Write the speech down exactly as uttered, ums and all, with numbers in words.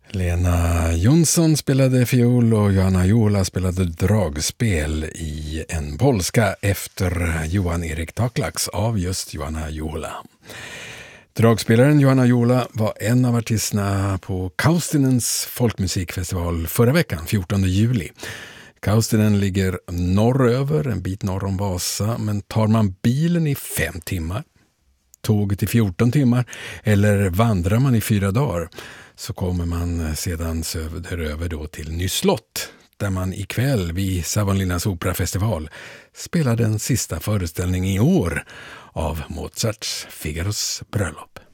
Lena Jonsson spelade fiol och Johanna Jola spelade dragspel i en polska efter Johan Erik Taklax av just Johanna Jola. Dragspelaren Johanna Jola var en av artisterna på Kaustinens folkmusikfestival förra veckan, fjortonde juli. Kaustinen ligger norröver, en bit norr om Vasa, men tar man bilen i fem timmar, tåget i fjorton timmar eller vandrar man i fyra dagar så kommer man sedan söderöver då till Nyslott där man ikväll vid Savonlinnas operafestival spelar den sista föreställningen i år av Mozarts Figaros bröllop.